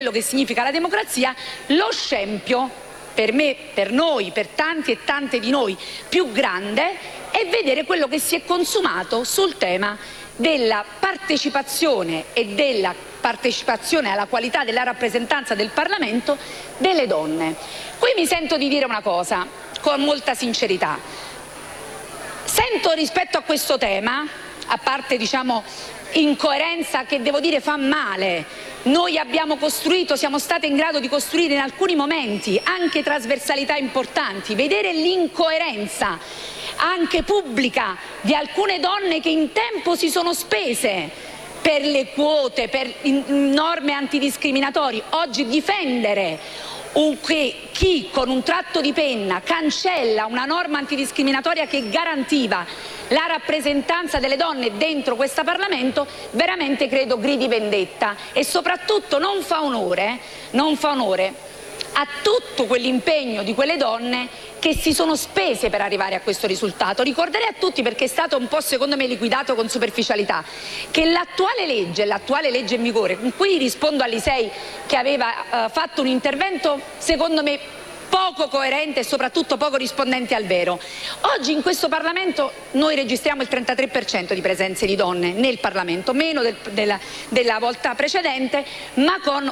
quello che significa la democrazia, lo scempio per me, per noi, per tanti e tante di noi più grande è vedere quello che si è consumato sul tema della partecipazione e della partecipazione alla qualità della rappresentanza del Parlamento delle donne. Qui mi sento di dire una cosa con molta sincerità. Sento rispetto a questo tema, a parte incoerenza che devo dire fa male, noi abbiamo costruito, siamo state in grado di costruire in alcuni momenti anche trasversalità importanti, vedere l'incoerenza anche pubblica di alcune donne che in tempo si sono spese per le quote, per norme antidiscriminatori, oggi difendere chi con un tratto di penna cancella una norma antidiscriminatoria che garantiva la rappresentanza delle donne dentro questo Parlamento, veramente credo gridi vendetta e soprattutto non fa onore a tutto quell'impegno di quelle donne che si sono spese per arrivare a questo risultato. Ricorderei a tutti, perché è stato un po' secondo me liquidato con superficialità, che l'attuale legge in vigore, con cui rispondo all'Isei che aveva fatto un intervento secondo me poco coerente e soprattutto poco rispondente al vero. Oggi in questo Parlamento noi registriamo il 33% di presenze di donne nel Parlamento, meno della volta precedente, ma con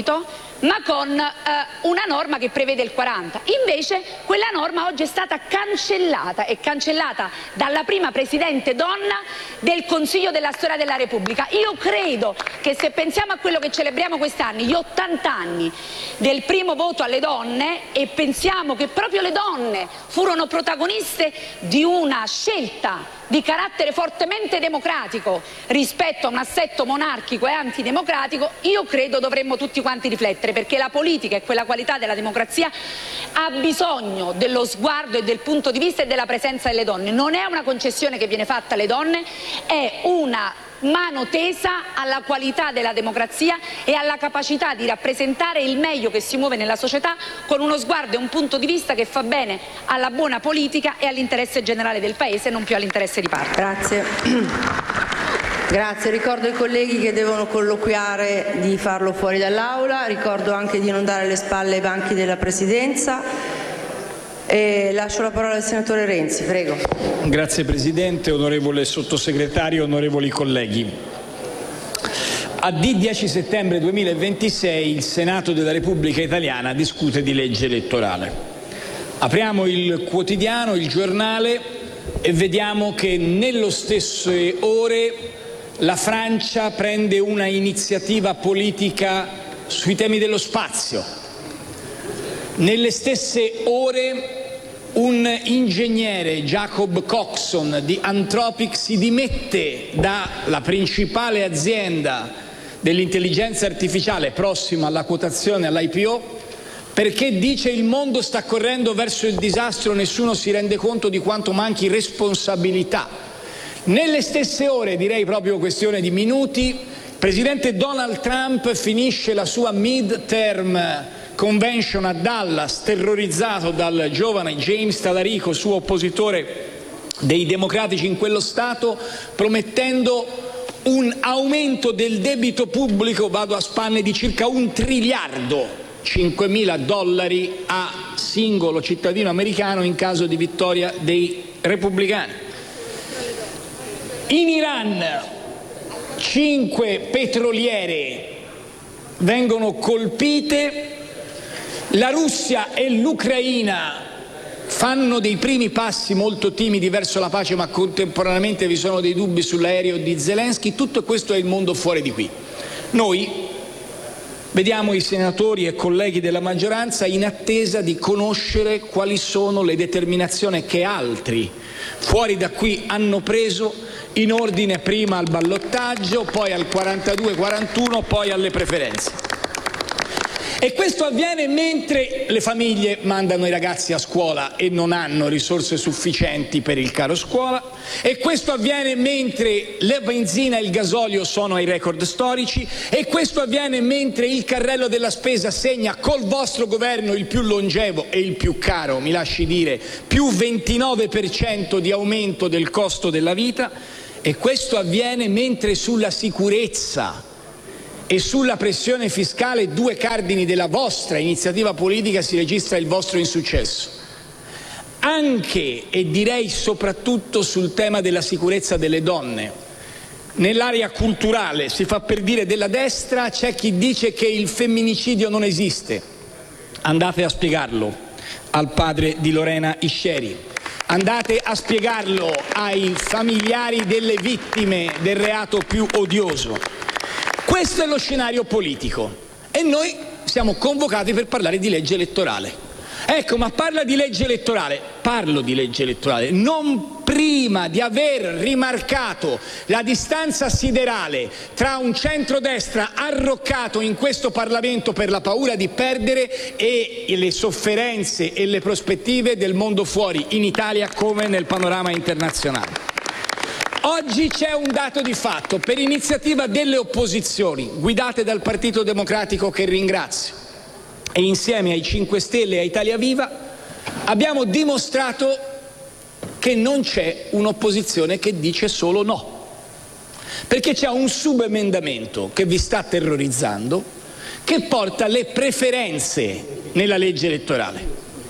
una norma che prevede il 40%. Invece quella norma oggi è stata cancellata dalla prima Presidente donna del Consiglio della storia della Repubblica. Io credo che se pensiamo a quello che celebriamo quest'anno, gli 80 anni del primo voto alle donne, e pensiamo che proprio le donne furono protagoniste di una scelta di carattere fortemente democratico rispetto a un assetto monarchico e antidemocratico, io credo dovremmo tutti quanti riflettere, perché la politica e quella qualità della democrazia ha bisogno dello sguardo e del punto di vista e della presenza delle donne. Non è una concessione che viene fatta alle donne, è una mano tesa alla qualità della democrazia e alla capacità di rappresentare il meglio che si muove nella società, con uno sguardo e un punto di vista che fa bene alla buona politica e all'interesse generale del Paese, non più all'interesse di parte. Grazie. Grazie. Ricordo ai colleghi che devono colloquiare di farlo fuori dall'Aula, ricordo anche di non dare le spalle ai banchi della Presidenza. Lascio la parola al senatore Renzi, prego. Grazie Presidente, onorevole Sottosegretario, onorevoli colleghi. A D10 settembre 2026 il Senato della Repubblica Italiana discute di legge elettorale. Apriamo il quotidiano, il giornale, e vediamo che nello stesse ore la Francia prende una iniziativa politica sui temi dello spazio. Nelle stesse ore un ingegnere, Jacob Coxon di Anthropic, si dimette dalla principale azienda dell'intelligenza artificiale prossima alla quotazione all'IPO perché dice il mondo sta correndo verso il disastro, nessuno si rende conto di quanto manchi responsabilità. Nelle stesse ore, direi proprio questione di minuti, il presidente Donald Trump finisce la sua mid-term convention a Dallas, terrorizzato dal giovane James Talarico, suo oppositore dei democratici in quello stato, promettendo un aumento del debito pubblico, vado a spanne, di circa $1 triliardo, $5.000 a singolo cittadino americano in caso di vittoria dei repubblicani. In Iran 5 petroliere vengono colpite. La Russia e l'Ucraina fanno dei primi passi molto timidi verso la pace, ma contemporaneamente vi sono dei dubbi sull'aereo di Zelensky. Tutto questo è il mondo fuori di qui. Noi vediamo i senatori e colleghi della maggioranza in attesa di conoscere quali sono le determinazioni che altri fuori da qui hanno preso in ordine prima al ballottaggio, poi al 42-41, poi alle preferenze. E questo avviene mentre le famiglie mandano i ragazzi a scuola e non hanno risorse sufficienti per il caro scuola, e questo avviene mentre la benzina e il gasolio sono ai record storici, e questo avviene mentre il carrello della spesa segna col vostro governo il più longevo e il più caro, mi lasci dire, più 29% di aumento del costo della vita, e questo avviene mentre sulla sicurezza e sulla pressione fiscale, 2 cardini della vostra iniziativa politica, si registra il vostro insuccesso. Anche e direi soprattutto sul tema della sicurezza delle donne. Nell'area culturale, si fa per dire della destra, c'è chi dice che il femminicidio non esiste. Andate a spiegarlo al padre di Lorena Isceri. Andate a spiegarlo ai familiari delle vittime del reato più odioso. Questo è lo scenario politico e noi siamo convocati per parlare di legge elettorale. Ecco, ma parlo di legge elettorale, non prima di aver rimarcato la distanza siderale tra un centrodestra arroccato in questo Parlamento per la paura di perdere e le sofferenze e le prospettive del mondo fuori, in Italia come nel panorama internazionale. Oggi c'è un dato di fatto, per iniziativa delle opposizioni, guidate dal Partito Democratico, che ringrazio, e insieme ai 5 Stelle e a Italia Viva, abbiamo dimostrato che non c'è un'opposizione che dice solo no. Perché c'è un subemendamento che vi sta terrorizzando, che porta le preferenze nella legge elettorale.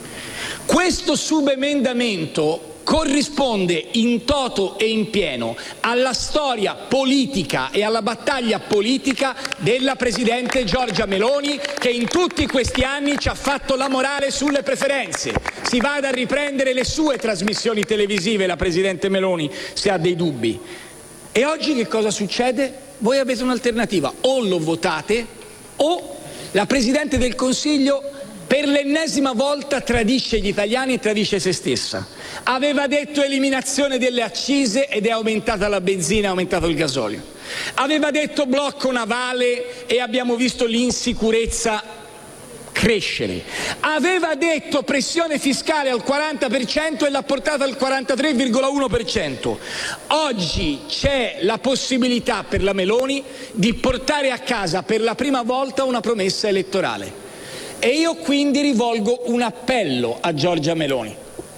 Questo subemendamento corrisponde in toto e in pieno alla storia politica e alla battaglia politica della Presidente Giorgia Meloni, che in tutti questi anni ci ha fatto la morale sulle preferenze. Si vada a riprendere le sue trasmissioni televisive, la Presidente Meloni, se ha dei dubbi. E oggi che cosa succede? Voi avete un'alternativa: o lo votate o la Presidente del Consiglio per l'ennesima volta tradisce gli italiani e tradisce se stessa. Aveva detto eliminazione delle accise ed è aumentata la benzina, è aumentato il gasolio. Aveva detto blocco navale e abbiamo visto l'insicurezza crescere. Aveva detto pressione fiscale al 40% e l'ha portata al 43,1%. Oggi c'è la possibilità per la Meloni di portare a casa per la prima volta una promessa elettorale. E io quindi rivolgo un appello a Giorgia Meloni: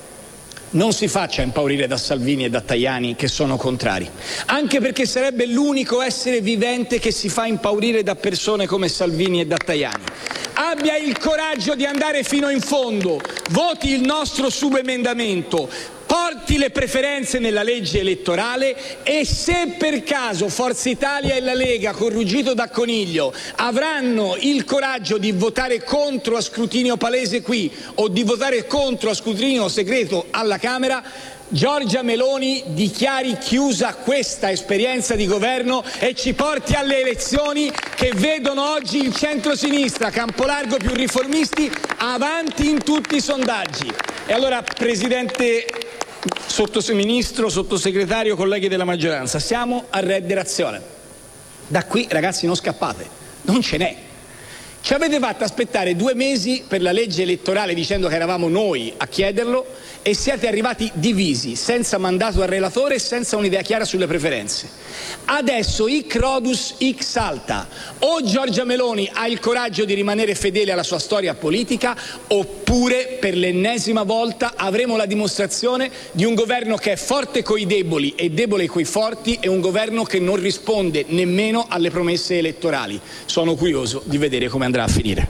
non si faccia impaurire da Salvini e da Tajani, che sono contrari, anche perché sarebbe l'unico essere vivente che si fa impaurire da persone come Salvini e da Tajani. Abbia il coraggio di andare fino in fondo, voti il nostro subemendamento, porti le preferenze nella legge elettorale e se per caso Forza Italia e la Lega, con ruggito da coniglio, avranno il coraggio di votare contro a scrutinio palese qui o di votare contro a scrutinio segreto alla Camera, Giorgia Meloni dichiari chiusa questa esperienza di governo e ci porti alle elezioni che vedono oggi il centro-sinistra, Campolargo più riformisti, avanti in tutti i sondaggi. E allora, Presidente, Sottoministro, Sottosegretario, colleghi della maggioranza, siamo a reiterazione. Da qui, ragazzi, non scappate, non ce n'è. Ci avete fatto aspettare 2 mesi per la legge elettorale dicendo che eravamo noi a chiederlo e siete arrivati divisi, senza mandato al relatore e senza un'idea chiara sulle preferenze. Adesso hic Rhodus hic salta: o Giorgia Meloni ha il coraggio di rimanere fedele alla sua storia politica, oppure per l'ennesima volta avremo la dimostrazione di un governo che è forte coi deboli e debole coi forti, e un governo che non risponde nemmeno alle promesse elettorali. Sono curioso di vedere come andrà a finire.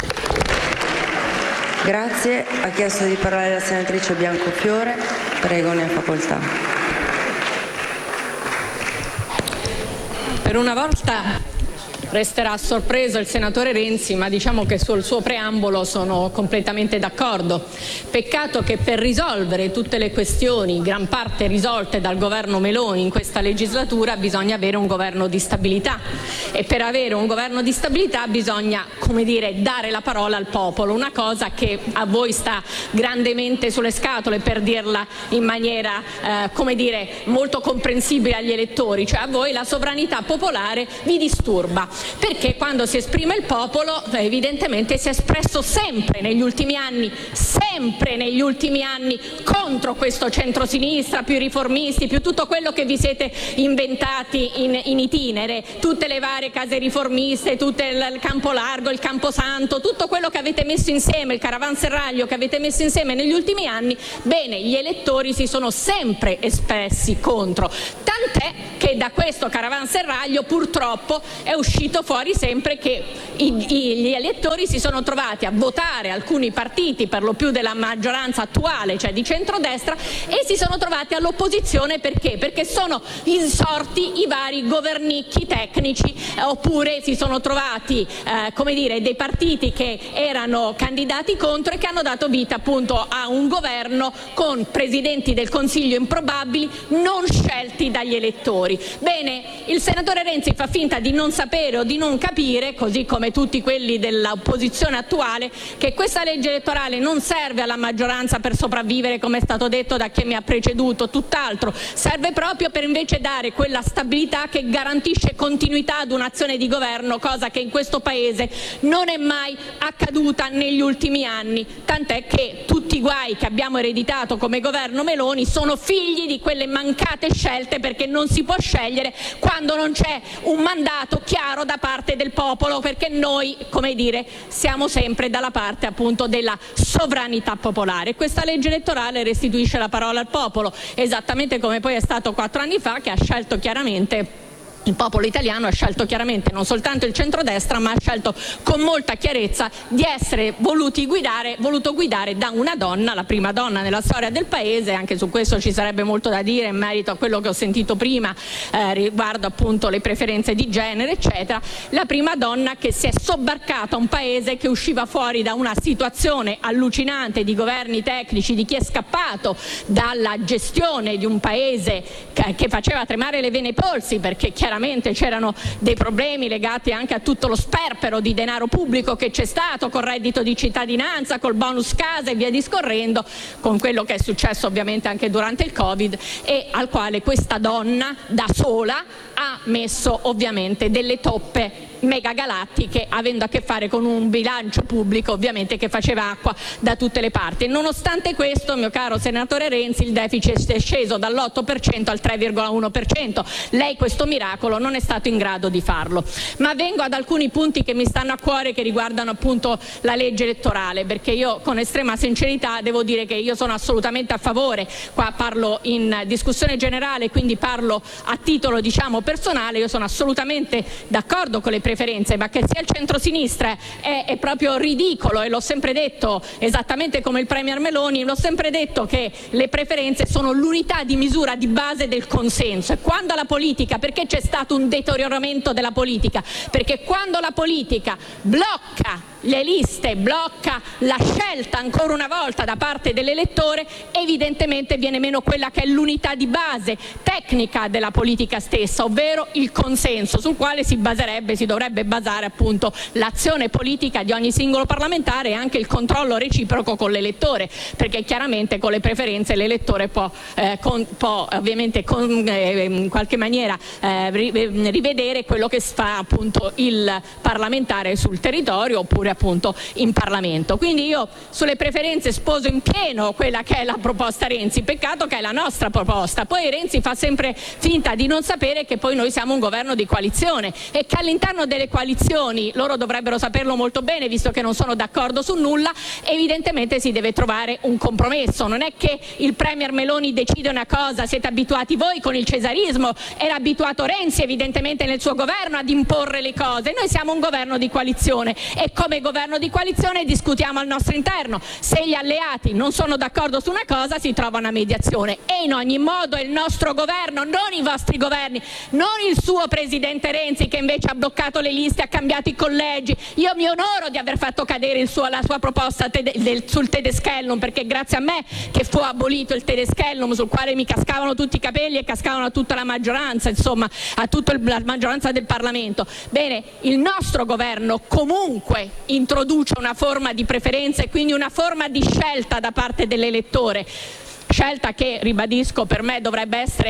Grazie. Ha chiesto di parlare la senatrice Biancofiore. Prego, ne ha facoltà. Per una volta resterà sorpreso il senatore Renzi, ma diciamo che sul suo preambolo sono completamente d'accordo. Peccato che per risolvere tutte le questioni, gran parte risolte dal governo Meloni in questa legislatura, bisogna avere un governo di stabilità, e per avere un governo di stabilità bisogna, come dire, dare la parola al popolo, una cosa che a voi sta grandemente sulle scatole, per dirla in maniera come dire, molto comprensibile agli elettori, cioè a voi la sovranità popolare vi disturba. Perché quando si esprime il popolo, evidentemente si è espresso sempre negli ultimi anni contro questo centrosinistra, più riformisti, più tutto quello che vi siete inventati in itinere, tutte le varie case riformiste, tutto il Campolargo, il Camposanto, tutto quello che avete messo insieme, il caravanserraglio che avete messo insieme negli ultimi anni, bene, gli elettori si sono sempre espressi contro, tant'è che da questo caravanserraglio purtroppo è uscito fuori sempre che gli elettori si sono trovati a votare alcuni partiti, per lo più della maggioranza attuale, cioè di centrodestra, e si sono trovati all'opposizione perché? Perché sono insorti i vari governicchi tecnici, oppure si sono trovati come dire, dei partiti che erano candidati contro e che hanno dato vita appunto a un governo con presidenti del Consiglio improbabili, non scelti dagli elettori. Bene, il senatore Renzi fa finta di non sapere o di non capire, così come tutti quelli dell'opposizione attuale, che questa legge elettorale non serve alla maggioranza per sopravvivere, come è stato detto da chi mi ha preceduto, tutt'altro, serve proprio per invece dare quella stabilità che garantisce continuità ad un'azione di governo, cosa che in questo Paese non è mai accaduta negli ultimi anni, tant'è che tutti i guai che abbiamo ereditato come governo Meloni sono figli di quelle mancate scelte, perché non si può scegliere quando non c'è un mandato chiaro da parte del popolo, perché noi, come dire, siamo sempre dalla parte appunto della sovranità popolare. Questa legge elettorale restituisce la parola al popolo, esattamente come poi è stato 4 anni fa, che ha scelto chiaramente, il popolo italiano ha scelto chiaramente non soltanto il centrodestra, ma ha scelto con molta chiarezza di essere voluto guidare da una donna, la prima donna nella storia del Paese. Anche su questo ci sarebbe molto da dire in merito a quello che ho sentito prima riguardo appunto le preferenze di genere eccetera. La prima donna che si è sobbarcata un Paese che usciva fuori da una situazione allucinante di governi tecnici, di chi è scappato dalla gestione di un Paese che faceva tremare le vene ai polsi, perché chiaramente c'erano dei problemi legati anche a tutto lo sperpero di denaro pubblico che c'è stato col reddito di cittadinanza, col bonus casa e via discorrendo, con quello che è successo ovviamente anche durante il Covid, e al quale questa donna da sola ha messo ovviamente delle toppe megagalattiche, avendo a che fare con un bilancio pubblico ovviamente che faceva acqua da tutte le parti. E nonostante questo, mio caro senatore Renzi, il deficit è sceso dall'8% al 3,1%. Lei questo miracolo non è stato in grado di farlo. Ma vengo ad alcuni punti che mi stanno a cuore, che riguardano appunto la legge elettorale, perché io con estrema sincerità devo dire che io sono assolutamente a favore, qua parlo in discussione generale, quindi parlo a titolo diciamo personale, io sono assolutamente d'accordo con le preferenze, ma che sia il centrosinistra è proprio ridicolo, e l'ho sempre detto, esattamente come il premier Meloni, l'ho sempre detto che le preferenze sono l'unità di misura di base del consenso. E quando la politica, perché c'è stato un deterioramento della politica? Perché quando la politica blocca le liste, blocca la scelta ancora una volta da parte dell'elettore, evidentemente viene meno quella che è l'unità di base tecnica della politica stessa, ovvero il consenso sul quale si dovrebbe basare appunto l'azione politica di ogni singolo parlamentare, e anche il controllo reciproco con l'elettore, perché chiaramente con le preferenze l'elettore può ovviamente in qualche maniera rivedere quello che fa appunto il parlamentare sul territorio oppure appunto in Parlamento. Quindi io sulle preferenze sposo in pieno quella che è la proposta Renzi, peccato che è la nostra proposta. Poi Renzi fa sempre finta di non sapere che poi noi siamo un governo di coalizione, e che all'interno delle coalizioni, loro dovrebbero saperlo molto bene visto che non sono d'accordo su nulla, evidentemente si deve trovare un compromesso. Non è che il premier Meloni decide una cosa, siete abituati voi con il cesarismo, era abituato Renzi evidentemente nel suo governo ad imporre le cose. Noi siamo un governo di coalizione, e come governo di coalizione discutiamo al nostro interno. Se gli alleati non sono d'accordo su una cosa si trova una mediazione, e in ogni modo è il nostro governo, non i vostri governi, non il suo presidente Renzi che invece ha bloccato le liste, ha cambiato i collegi. Io mi onoro di aver fatto cadere la sua proposta sul Tedeschellum, perché grazie a me che fu abolito il Tedeschellum, sul quale mi cascavano tutti i capelli e cascavano a tutta la maggioranza, insomma a tutta la maggioranza del Parlamento. Bene, il nostro governo comunque introduce una forma di preferenza e quindi una forma di scelta da parte dell'elettore, scelta che, ribadisco, per me dovrebbe essere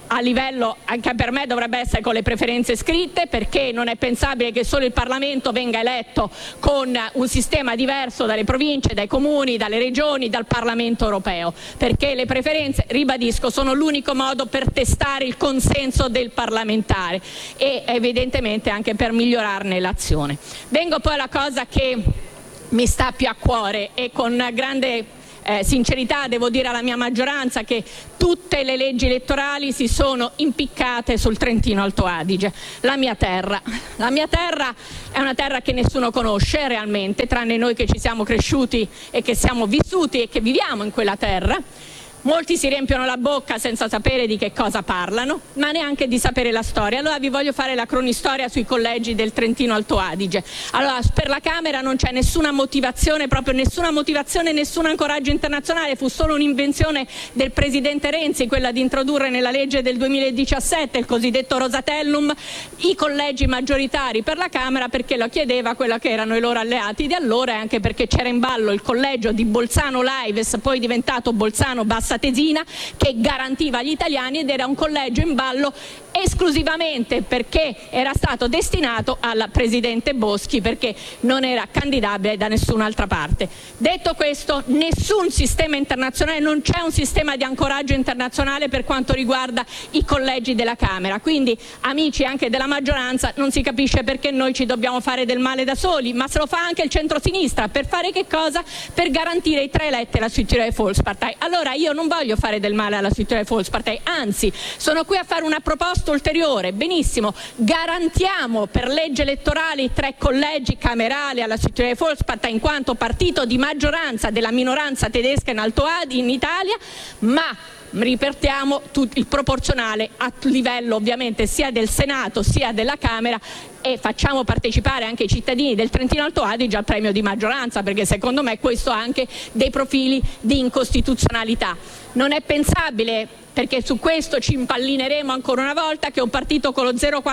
a livello, anche per me dovrebbe essere con le preferenze scritte, perché non è pensabile che solo il Parlamento venga eletto con un sistema diverso dalle province, dai comuni, dalle regioni, dal Parlamento europeo, perché le preferenze, ribadisco, sono l'unico modo per testare il consenso del parlamentare e evidentemente anche per migliorarne l'azione. Vengo poi alla cosa che mi sta più a cuore e con grande sincerità devo dire alla mia maggioranza che tutte le leggi elettorali si sono impiccate sul Trentino Alto Adige, la mia terra. La mia terra è una terra che nessuno conosce realmente, tranne noi che ci siamo cresciuti e che siamo vissuti e che viviamo in quella terra. Molti si riempiono la bocca senza sapere di che cosa parlano, ma neanche di sapere la storia. Allora vi voglio fare la cronistoria sui collegi del Trentino Alto Adige. Allora, per la Camera non c'è nessuna motivazione, proprio nessuna motivazione, nessun ancoraggio internazionale, fu solo un'invenzione del presidente Renzi, quella di introdurre nella legge del 2017, il cosiddetto Rosatellum, i collegi maggioritari per la Camera, perché lo chiedeva quello che erano i loro alleati di allora e anche perché c'era in ballo il collegio di Bolzano Laives, poi diventato Bolzano Bassa Tesina, che garantiva agli italiani ed era un collegio in ballo esclusivamente perché era stato destinato al presidente Boschi, perché non era candidabile da nessun'altra parte. Detto questo, nessun sistema internazionale, non c'è un sistema di ancoraggio internazionale per quanto riguarda i collegi della Camera, quindi amici anche della maggioranza non si capisce perché noi ci dobbiamo fare del male da soli, ma se lo fa anche il centrosinistra, per fare che cosa? Per garantire i 3 eletti alla Südtiroler Volkspartei. Allora io non voglio fare del male alla Südtiroler Volkspartei, anzi sono qui a fare una proposta ulteriore. Benissimo, garantiamo per legge elettorale i 3 collegi camerali alla Südtiroler Volkspartei in quanto partito di maggioranza della minoranza tedesca in Alto Adige in Italia, ma riportiamo il proporzionale a livello ovviamente sia del Senato sia della Camera e facciamo partecipare anche i cittadini del Trentino Alto Adige al premio di maggioranza, perché secondo me questo ha anche dei profili di incostituzionalità. Non è pensabile, perché su questo ci impallineremo ancora una volta, che un partito con lo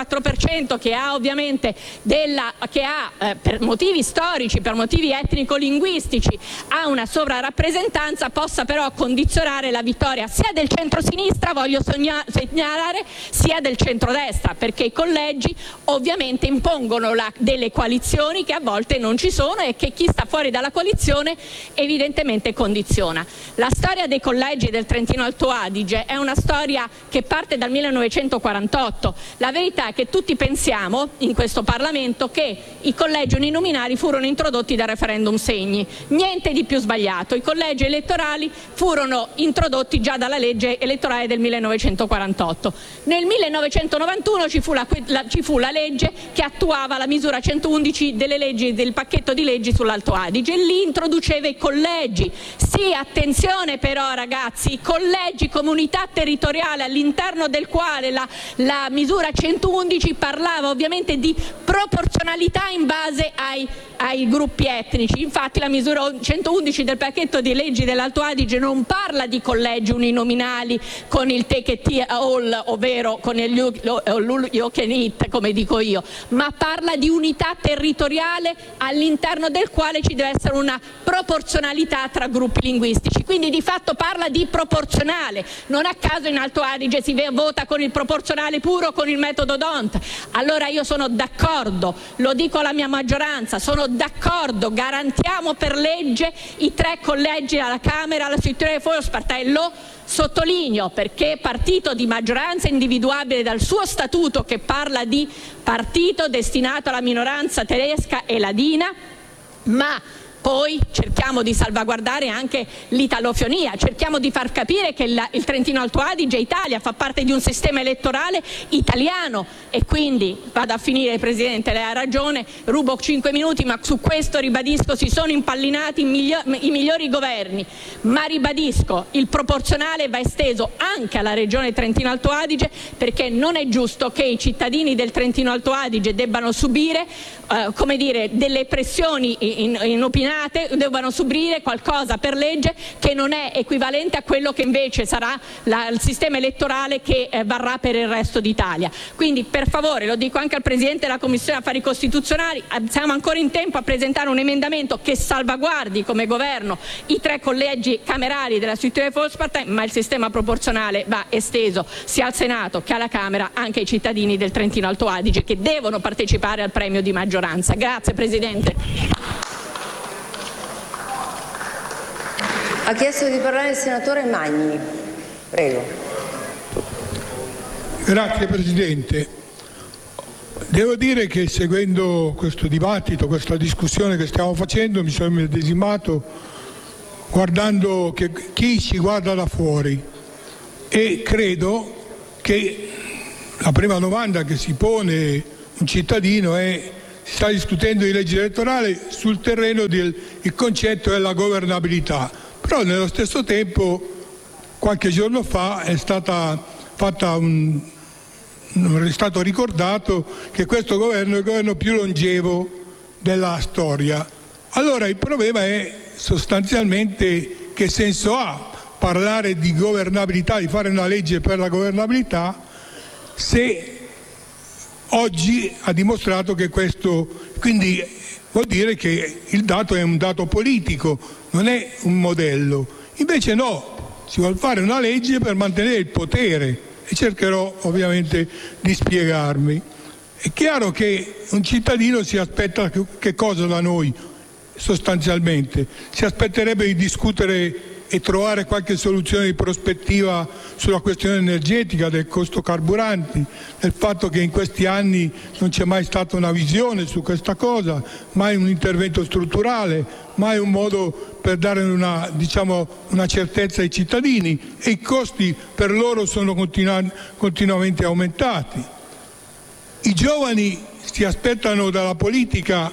0,4% che ha ovviamente per motivi storici, per motivi etnico-linguistici ha una sovrarappresentanza, possa però condizionare la vittoria sia del centrosinistra, voglio segnalare, sia del centrodestra, perché i collegi ovviamente impongono delle coalizioni che a volte non ci sono e che chi sta fuori dalla coalizione evidentemente condiziona. La storia dei collegi del Trentino Alto Adige è una storia che parte dal 1948. La verità è che tutti pensiamo in questo Parlamento che i collegi uninominali furono introdotti dal referendum Segni. Niente di più sbagliato. I collegi elettorali furono introdotti già dalla legge elettorale del 1948. Nel 1991 ci fu la legge che attuava la misura 111 delle leggi, del pacchetto di leggi sull'Alto Adige. Lì introduceva i collegi. Sì, attenzione però ragazzi, i collegi, comunità territoriale all'interno del quale la misura 111 parlava ovviamente di proporzionalità in base ai gruppi etnici. Infatti la misura 111 del pacchetto di leggi dell'Alto Adige non parla di collegi uninominali con il take it all, ovvero con il you can eat, come dico io, ma parla di unità territoriale all'interno del quale ci deve essere una proporzionalità tra gruppi linguistici. Quindi di fatto parla di proporzionale. Non a caso in Alto Adige si vota con il proporzionale puro, con il metodo D'Hondt. Allora io sono d'accordo, lo dico alla mia maggioranza, sono d'accordo, garantiamo per legge i 3 collegi alla Camera, alla Südtiroler Volkspartei. Lo sottolineo perché partito di maggioranza individuabile dal suo statuto, che parla di partito destinato alla minoranza tedesca e ladina, ma poi cerchiamo di salvaguardare anche l'italofonia, cerchiamo di far capire che il Trentino Alto Adige, Italia, fa parte di un sistema elettorale italiano e quindi, vado a finire Presidente, lei ha ragione, rubo 5 minuti, ma su questo ribadisco si sono impallinati i migliori governi, ma ribadisco il proporzionale va esteso anche alla regione Trentino Alto Adige, perché non è giusto che i cittadini del Trentino Alto Adige debbano subire delle pressioni inopinate debbano subire qualcosa per legge che non è equivalente a quello che invece sarà il sistema elettorale che varrà per il resto d'Italia. Quindi per favore, lo dico anche al Presidente della Commissione Affari Costituzionali, siamo ancora in tempo a presentare un emendamento che salvaguardi come governo i 3 collegi camerali della Südtiroler Volkspartei, ma il sistema proporzionale va esteso sia al Senato che alla Camera anche ai cittadini del Trentino Alto Adige che devono partecipare al premio di maggioranza. Grazie Presidente. Ha chiesto di parlare il senatore Magni. Prego. Grazie Presidente. Devo dire che seguendo questo dibattito, questa discussione che stiamo facendo, mi sono immedesimato guardando chi ci guarda da fuori e credo che la prima domanda che si pone un cittadino è: si sta discutendo di legge elettorale sul terreno del concetto della governabilità, però nello stesso tempo qualche giorno fa è stato ricordato che questo governo è il governo più longevo della storia. Allora il problema è sostanzialmente che senso ha parlare di governabilità, di fare una legge per la governabilità, se oggi ha dimostrato che questo, quindi vuol dire che il dato è un dato politico, non è un modello. Invece no, si vuole fare una legge per mantenere il potere e cercherò ovviamente di spiegarmi. È chiaro che un cittadino si aspetta che cosa da noi sostanzialmente? Si aspetterebbe di discutere e trovare qualche soluzione di prospettiva sulla questione energetica, del costo carburanti, del fatto che in questi anni non c'è mai stata una visione su questa cosa, mai un intervento strutturale, mai un modo per dare una certezza ai cittadini, e i costi per loro sono continuamente aumentati. I giovani si aspettano dalla politica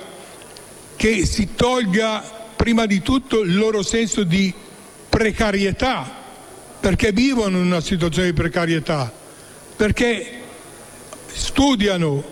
che si tolga prima di tutto il loro senso di precarietà, perché vivono in una situazione di precarietà, perché studiano,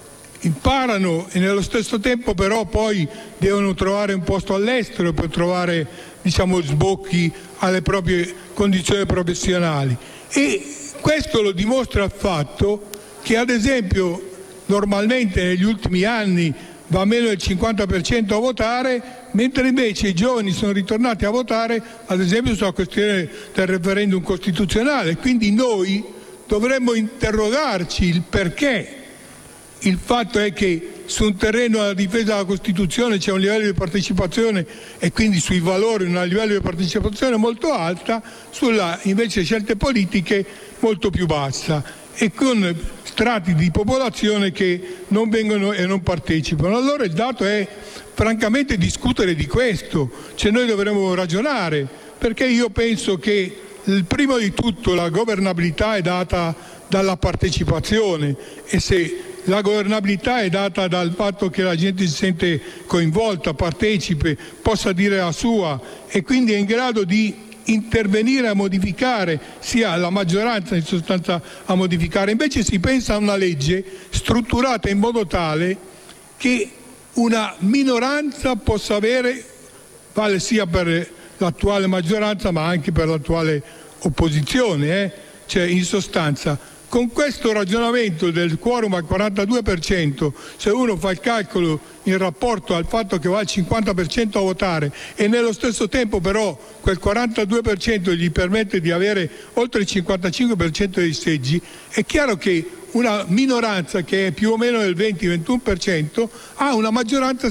imparano e nello stesso tempo però poi devono trovare un posto all'estero per trovare sbocchi alle proprie condizioni professionali. E questo lo dimostra il fatto che ad esempio normalmente negli ultimi anni va meno del 50% a votare, mentre invece i giovani sono ritornati a votare ad esempio sulla questione del referendum costituzionale. Quindi noi dovremmo interrogarci il perché. Il fatto è che su un terreno della difesa della Costituzione c'è un livello di partecipazione e quindi sui valori un livello di partecipazione molto alta, sulla invece scelte politiche molto più bassa e con strati di popolazione che non vengono e non partecipano. Allora il dato è francamente discutere di questo, cioè noi dovremmo ragionare, perché io penso che prima di tutto la governabilità è data dalla partecipazione, e se la governabilità è data dal fatto che la gente si sente coinvolta, partecipe, possa dire la sua e quindi è in grado di intervenire a modificare, sia la maggioranza in sostanza a modificare. Invece si pensa a una legge strutturata in modo tale che una minoranza possa avere, vale sia per l'attuale maggioranza ma anche per l'attuale opposizione, cioè in sostanza con questo ragionamento del quorum al 42%, se uno fa il calcolo in rapporto al fatto che va al 50% a votare e nello stesso tempo però quel 42% gli permette di avere oltre il 55% dei seggi, è chiaro che una minoranza che è più o meno del 20-21% ha una maggioranza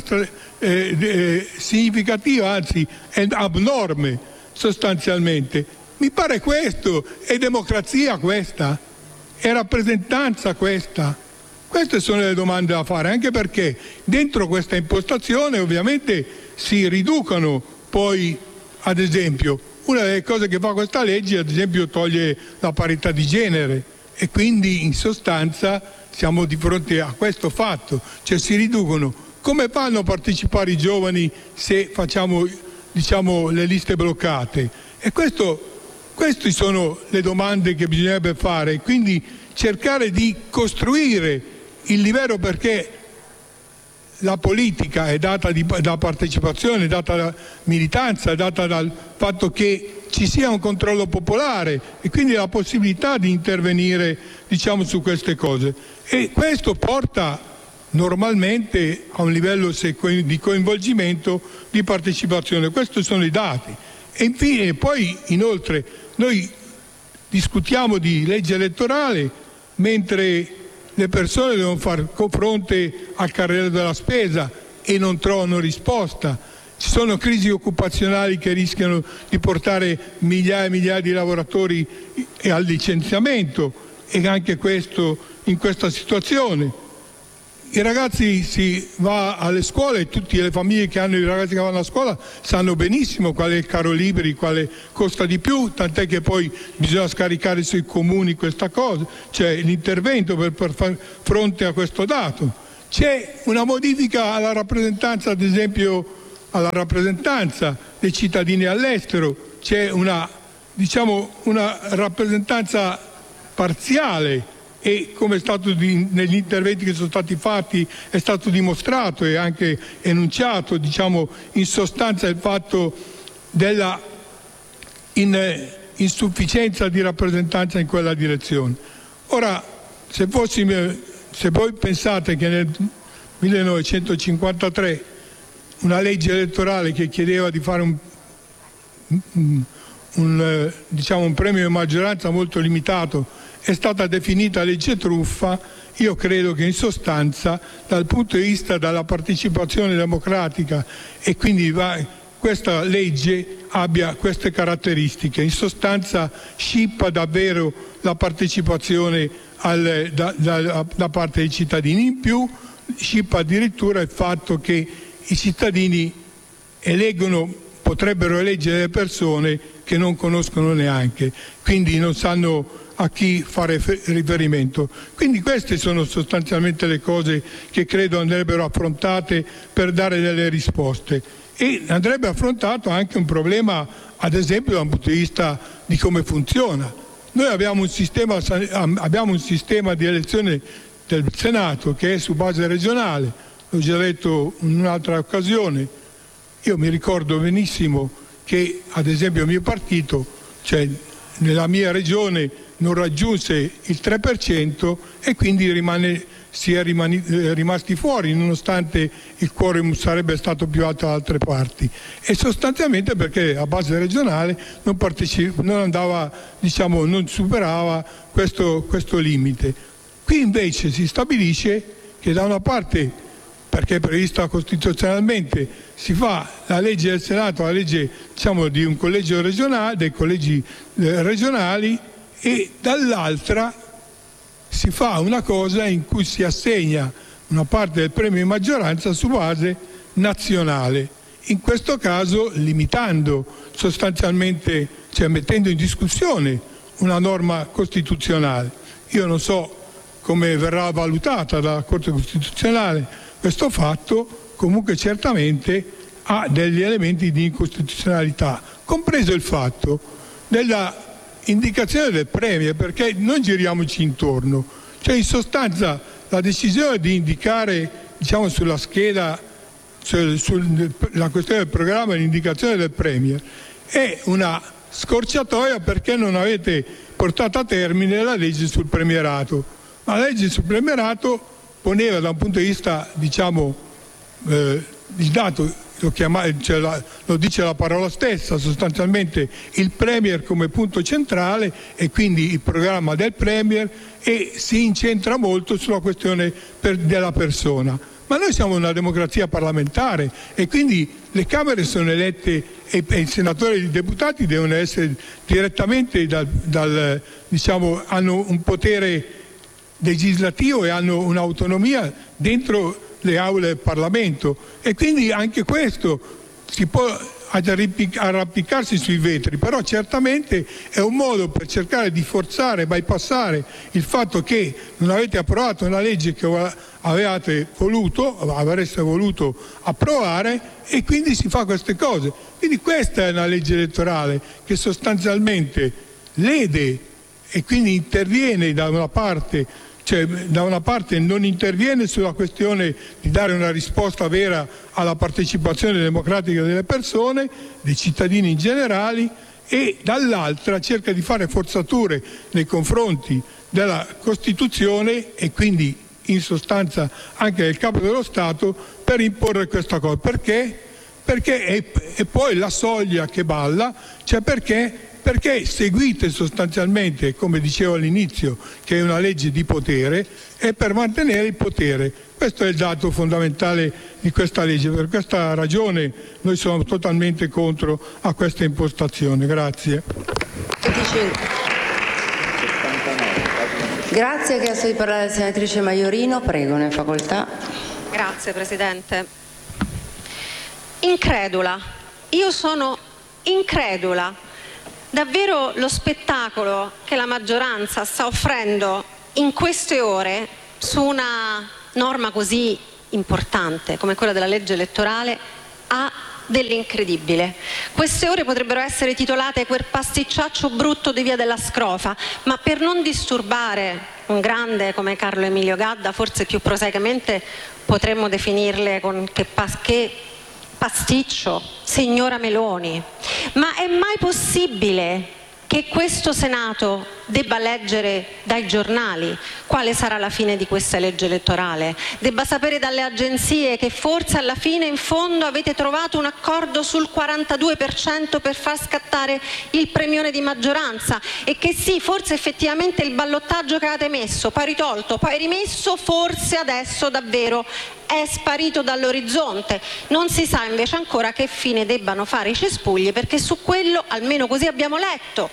significativa, anzi è abnorme sostanzialmente. Mi pare questo, è democrazia questa? È rappresentanza questa? Queste sono le domande da fare, anche perché dentro questa impostazione ovviamente si riducono poi, ad esempio, una delle cose che fa questa legge, ad esempio, toglie la parità di genere e quindi in sostanza siamo di fronte a questo fatto, cioè si riducono. Come fanno a partecipare i giovani se facciamo le liste bloccate? E queste sono le domande che bisognerebbe fare, quindi cercare di costruire il livello, perché la politica è data da partecipazione, è data da militanza, è data dal fatto che ci sia un controllo popolare e quindi la possibilità di intervenire, diciamo, su queste cose. E questo porta normalmente a un livello di coinvolgimento, di partecipazione. Questi sono i dati. E infine, poi inoltre, noi discutiamo di legge elettorale mentre le persone devono far fronte al carrello della spesa e non trovano risposta. Ci sono crisi occupazionali che rischiano di portare migliaia e migliaia di lavoratori al licenziamento, e anche questo in questa situazione. I ragazzi si va alle scuole e tutte le famiglie che hanno i ragazzi che vanno a scuola sanno benissimo qual è il caro libri, quale costa di più, tant'è che poi bisogna scaricare sui comuni questa cosa, cioè l'intervento per far fronte a questo dato. C'è una modifica alla rappresentanza, ad esempio alla rappresentanza dei cittadini all'estero, c'è una rappresentanza parziale. E come è stato negli interventi che sono stati fatti è stato dimostrato e anche enunciato, diciamo, in sostanza il fatto della insufficienza di rappresentanza in quella direzione. Ora, se voi pensate che nel 1953 una legge elettorale che chiedeva di fare un premio di maggioranza molto limitato è stata definita legge truffa, io credo che in sostanza dal punto di vista della partecipazione democratica e quindi questa legge abbia queste caratteristiche. In sostanza scippa davvero la partecipazione da parte dei cittadini. In più scippa addirittura il fatto che i cittadini potrebbero eleggere delle persone che non conoscono neanche, quindi non sanno a chi fare riferimento. Quindi queste sono sostanzialmente le cose che credo andrebbero affrontate per dare delle risposte. E andrebbe affrontato anche un problema, ad esempio, dal punto di vista di come funziona. Noi abbiamo un sistema di elezione del Senato che è su base regionale, l'ho già detto in un'altra occasione. Io mi ricordo benissimo che, ad esempio, il mio partito, cioè nella mia regione, non raggiunse il 3% e quindi si è rimasti fuori, nonostante il quorum sarebbe stato più alto da altre parti, e sostanzialmente perché a base regionale non superava questo limite. Qui invece si stabilisce che da una parte, perché è prevista costituzionalmente, si fa la legge del Senato, la legge di un collegio regionale, dei collegi regionali, e dall'altra si fa una cosa in cui si assegna una parte del premio di maggioranza su base nazionale, in questo caso limitando sostanzialmente, cioè mettendo in discussione una norma costituzionale. Io non so come verrà valutata dalla Corte Costituzionale questo fatto, comunque certamente ha degli elementi di incostituzionalità, compreso il fatto della indicazione del Premier, perché non giriamoci intorno, cioè in sostanza la decisione di indicare, sulla scheda, la questione del programma e l'indicazione del Premier è una scorciatoia perché non avete portato a termine la legge sul premierato. Ma la legge sul premierato poneva, da un punto di vista il dato, lo dice la parola stessa, sostanzialmente il Premier come punto centrale e quindi il programma del Premier, e si incentra molto sulla questione della persona. Ma noi siamo una democrazia parlamentare e quindi le Camere sono elette e i senatori e i deputati devono essere direttamente hanno un potere legislativo e hanno un'autonomia dentro le aule del Parlamento, e quindi anche questo si può arrampicarsi sui vetri, però certamente è un modo per cercare di forzare, bypassare il fatto che non avete approvato una legge che avreste voluto approvare, e quindi si fa queste cose. Quindi questa è una legge elettorale che sostanzialmente lede e quindi interviene da una parte Cioè, da una parte non interviene sulla questione di dare una risposta vera alla partecipazione democratica delle persone, dei cittadini in generale, e dall'altra cerca di fare forzature nei confronti della Costituzione e quindi in sostanza anche del Capo dello Stato per imporre questa cosa. Perché? E poi la soglia che balla, cioè perché seguite sostanzialmente, come dicevo all'inizio, che è una legge di potere, è per mantenere il potere. Questo è il dato fondamentale di questa legge. Per questa ragione noi siamo totalmente contro a questa impostazione. Grazie. Grazie, ha chiesto di parlare la senatrice Maiorino, prego, ne facoltà. Grazie Presidente. Incredula, io sono incredula. Davvero lo spettacolo che la maggioranza sta offrendo in queste ore su una norma così importante come quella della legge elettorale ha dell'incredibile. Queste ore potrebbero essere titolate quel pasticciaccio brutto di Via della Scrofa, ma per non disturbare un grande come Carlo Emilio Gadda, forse più prosaicamente potremmo definirle con che pasticcio, signora Meloni. Ma è mai possibile che questo Senato debba leggere dai giornali quale sarà la fine di questa legge elettorale, debba sapere dalle agenzie che forse alla fine in fondo avete trovato un accordo sul 42% per far scattare il premione di maggioranza e che sì, forse effettivamente il ballottaggio che avete messo, poi ritolto, poi rimesso, forse adesso davvero è sparito dall'orizzonte. Non si sa invece ancora che fine debbano fare i cespugli, perché su quello, almeno così abbiamo letto,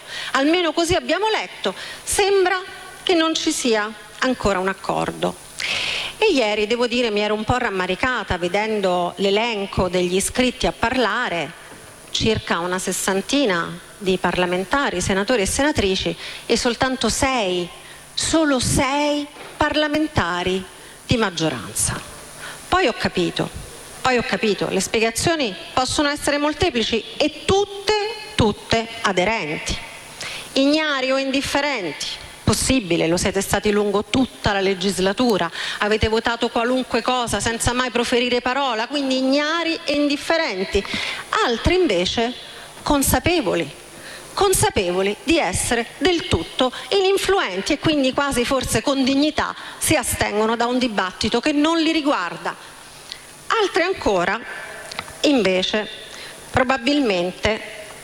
sembra che non ci sia ancora un accordo. E ieri, devo dire, mi ero un po' rammaricata vedendo l'elenco degli iscritti a parlare, circa una sessantina di parlamentari, senatori e senatrici, e soltanto solo 6 parlamentari di maggioranza. Poi ho capito, le spiegazioni possono essere molteplici e tutte aderenti, ignari o indifferenti. Possibile, lo siete stati lungo tutta la legislatura, avete votato qualunque cosa senza mai proferire parola, quindi ignari e indifferenti. Altri invece consapevoli di essere del tutto ininfluenti e quindi quasi forse con dignità si astengono da un dibattito che non li riguarda. Altri ancora invece probabilmente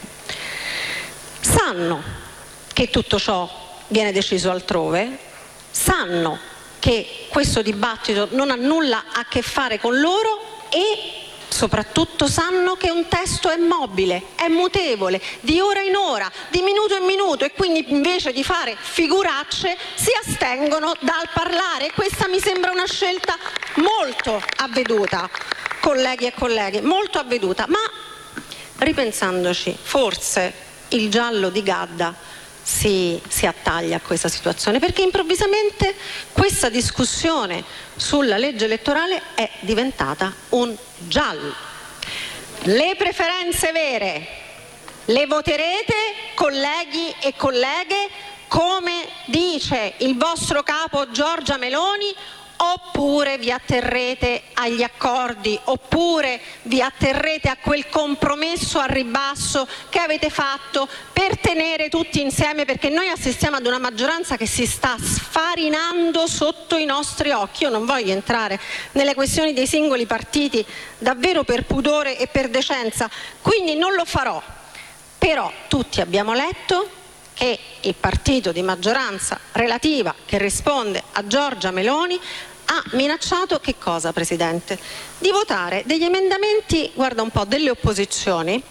sanno che tutto ciò viene deciso altrove, sanno che questo dibattito non ha nulla a che fare con loro e soprattutto sanno che un testo è mobile, è mutevole, di ora in ora, di minuto in minuto, e quindi invece di fare figuracce si astengono dal parlare. E questa mi sembra una scelta molto avveduta, colleghi e colleghe, molto avveduta. Ma ripensandoci, forse il giallo di Gadda si attaglia a questa situazione, perché improvvisamente questa discussione sulla legge elettorale è diventata un giallo. Le preferenze vere le voterete, colleghi e colleghe, come dice il vostro capo Giorgia Meloni, oppure vi atterrete agli accordi, oppure vi atterrete a quel compromesso al ribasso che avete fatto per tenere tutti insieme, perché noi assistiamo ad una maggioranza che si sta sfarinando sotto i nostri occhi. Io non voglio entrare nelle questioni dei singoli partiti, davvero per pudore e per decenza, quindi non lo farò. Però tutti abbiamo letto che il partito di maggioranza relativa che risponde a Giorgia Meloni ha minacciato che cosa, Presidente? Di votare degli emendamenti, guarda un po', delle opposizioni,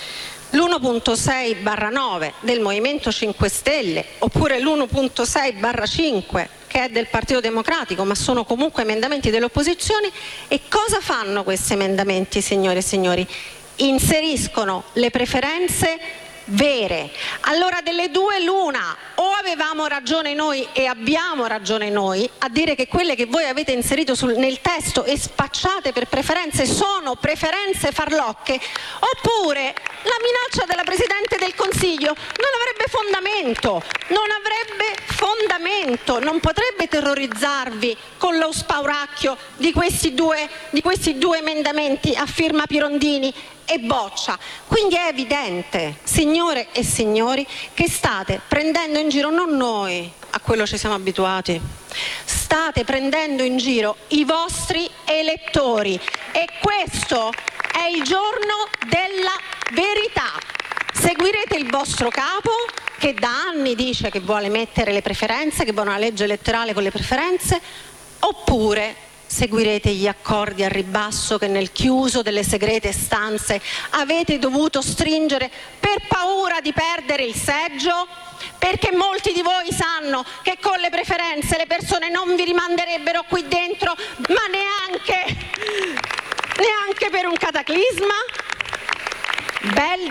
l'1.6/9 del Movimento 5 Stelle, oppure l'1.6/5 che è del Partito Democratico, ma sono comunque emendamenti delle opposizioni. E cosa fanno questi emendamenti, signore e signori? Inseriscono le preferenze vere. Allora delle due l'una: o avevamo ragione noi e abbiamo ragione noi a dire che quelle che voi avete inserito nel testo e spacciate per preferenze sono preferenze farlocche, oppure la minaccia della Presidente del Consiglio non avrebbe fondamento, non potrebbe terrorizzarvi con lo spauracchio di questi due emendamenti a firma Pirondini e Boccia. Quindi è evidente, signore e signori, che state prendendo in giro non noi, a quello ci siamo abituati, state prendendo in giro i vostri elettori, e questo è il giorno della verità. Seguirete il vostro capo, che da anni dice che vuole mettere le preferenze, che vuole una legge elettorale con le preferenze, oppure seguirete gli accordi a ribasso che nel chiuso delle segrete stanze avete dovuto stringere per paura di perdere il seggio? Perché molti di voi sanno che con le preferenze le persone non vi rimanderebbero qui dentro, ma neanche per un cataclisma? Bel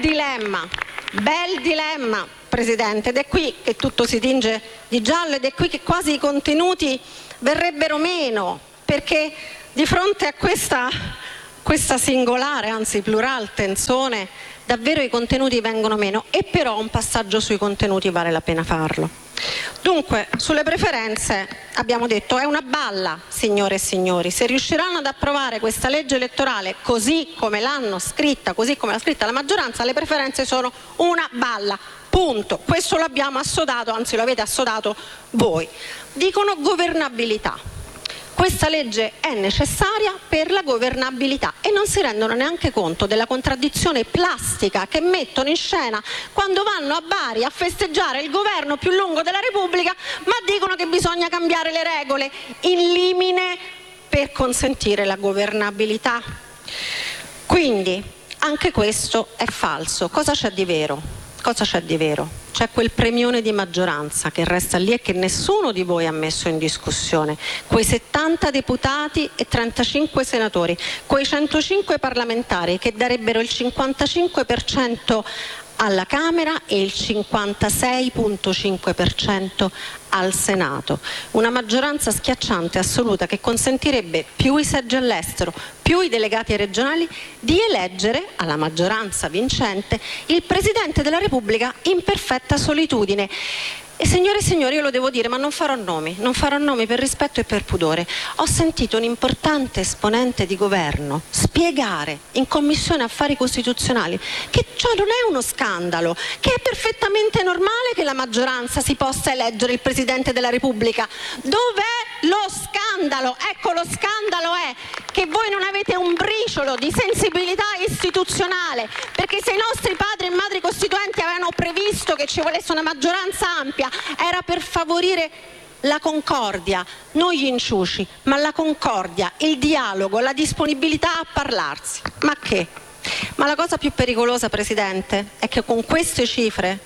dilemma, Presidente, ed è qui che tutto si tinge di giallo, ed è qui che quasi i contenuti verrebbero meno, perché di fronte a questa singolare, anzi plural tenzone, davvero i contenuti vengono meno, e però un passaggio sui contenuti vale la pena farlo. Dunque, sulle preferenze abbiamo detto è una balla, signore e signori. Se riusciranno ad approvare questa legge elettorale così come l'hanno scritta, così come l'ha scritta la maggioranza, le preferenze sono una balla. Punto. Questo l'abbiamo assodato, anzi lo avete assodato voi. Dicono governabilità. Questa legge è necessaria per la governabilità e non si rendono neanche conto della contraddizione plastica che mettono in scena quando vanno a Bari a festeggiare il governo più lungo della Repubblica, ma dicono che bisogna cambiare le regole in limine per consentire la governabilità. Quindi anche questo è falso. Cosa c'è di vero? C'è quel premione di maggioranza che resta lì e che nessuno di voi ha messo in discussione, quei 70 deputati e 35 senatori, quei 105 parlamentari che darebbero il 55% alla Camera e il 56,5% al Senato. Una maggioranza schiacciante assoluta che consentirebbe più i seggi all'estero, più i delegati regionali, di eleggere alla maggioranza vincente il Presidente della Repubblica in perfetta solitudine. E signore e signori, io lo devo dire, ma non farò nomi per rispetto e per pudore. Ho sentito un importante esponente di governo spiegare in Commissione Affari Costituzionali che ciò non è uno scandalo, che è perfettamente normale che la maggioranza si possa eleggere il Presidente della Repubblica. Dov'è lo scandalo? Ecco, lo scandalo è che voi non avete un briciolo di sensibilità istituzionale, perché se i nostri padri e madri costituenti avevano previsto che ci volesse una maggioranza ampia, era per favorire la concordia, non gli inciuci, ma la concordia, il dialogo, la disponibilità a parlarsi. Ma che? Ma la cosa più pericolosa, Presidente, è che con queste cifre,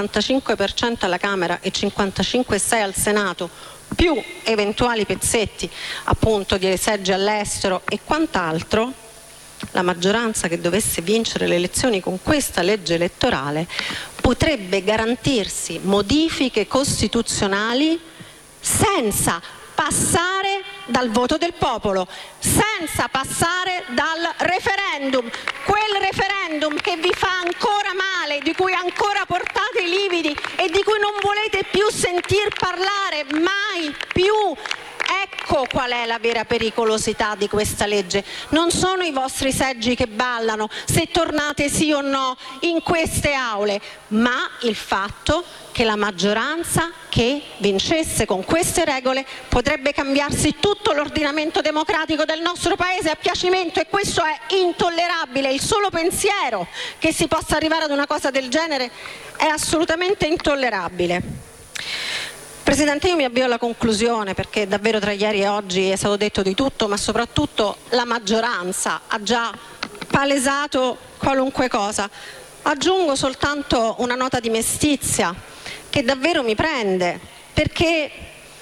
55% alla Camera e 55,6% al Senato, più eventuali pezzetti appunto di seggi all'estero e quant'altro, la maggioranza che dovesse vincere le elezioni con questa legge elettorale potrebbe garantirsi modifiche costituzionali senza passare dal voto del popolo, senza passare dal referendum, quel referendum che vi fa ancora male, di cui ancora portate i lividi e di cui non volete più sentir parlare mai più. Ecco qual è la vera pericolosità di questa legge. Non sono i vostri seggi che ballano, se tornate sì o no in queste aule, ma il fatto che la maggioranza che vincesse con queste regole potrebbe cambiarsi tutto l'ordinamento democratico del nostro Paese a piacimento, e questo è intollerabile. Il solo pensiero che si possa arrivare ad una cosa del genere è assolutamente intollerabile. Presidente, io mi avvio alla conclusione, perché davvero tra ieri e oggi è stato detto di tutto, ma soprattutto la maggioranza ha già palesato qualunque cosa. Aggiungo soltanto una nota di mestizia che davvero mi prende, perché